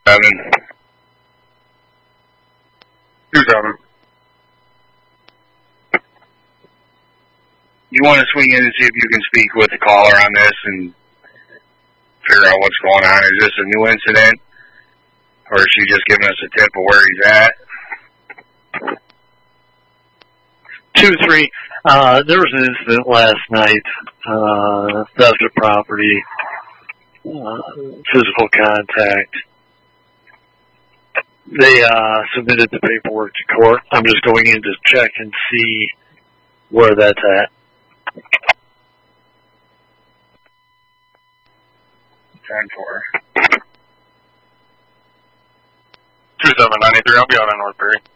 7. 2-7. You want to swing in and see if you can speak with the caller on this and figure out what's going on. Is this a new incident? Or is she just giving us a tip of where he's at? 2-3. There was an incident last night. Theft of property. Physical contact. They submitted the paperwork to court. I'm just going in to check and see where that's at. 10-4. 2793, I'll be out on North Perry.